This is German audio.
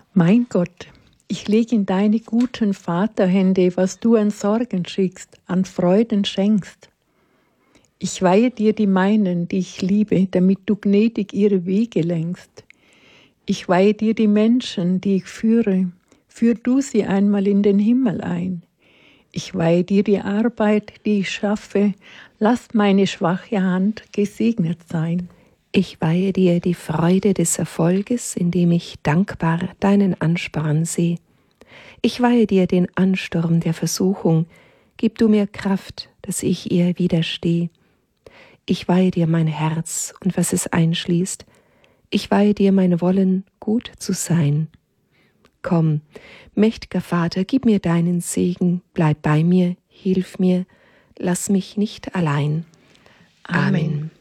Mein Gott, ich lege in deine guten Vaterhände, was du an Sorgen schickst, an Freuden schenkst. Ich weihe dir die meinen, die ich liebe, damit du gnädig ihre Wege lenkst. Ich weihe dir die Menschen, die ich führe, führ du sie einmal in den Himmel ein. Ich weihe dir die Arbeit, die ich schaffe, lass meine schwache Hand gesegnet sein. Ich weihe dir die Freude des Erfolges, indem ich dankbar deinen Ansporn sehe. Ich weihe dir den Ansturm der Versuchung, gib du mir Kraft, dass ich ihr widerstehe. Ich weihe dir mein Herz und was es einschließt. Ich weihe dir mein Wollen, gut zu sein. Komm, mächtiger Vater, gib mir deinen Segen, bleib bei mir, hilf mir, lass mich nicht allein. Amen.